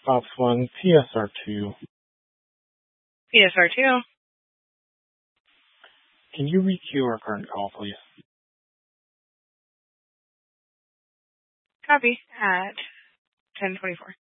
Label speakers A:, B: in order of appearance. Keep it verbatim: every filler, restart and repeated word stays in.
A: Ops one, P S R two.
B: P S R two.
A: Can you re-queue our current call, please?
B: Copy at ten twenty-four.